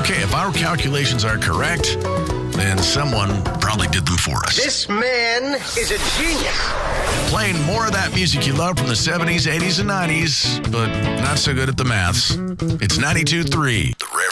Okay, if our calculations are correct, then someone probably did them for us. This man is a genius. Playing more of that music you love from the 70s, 80s, and 90s, but not so good at the maths. It's 92.3, The